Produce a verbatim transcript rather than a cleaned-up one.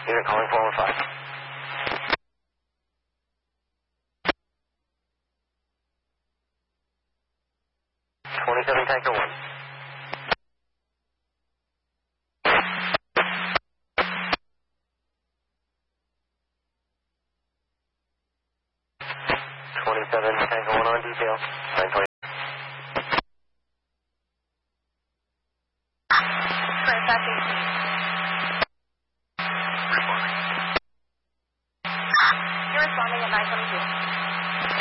Unit calling four one five. twenty-seven Tanker one. twenty-seven Tanker one on detail. nine twenty. twenty-five.